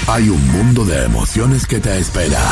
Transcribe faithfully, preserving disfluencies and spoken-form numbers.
Hay un mundo de emociones que te espera.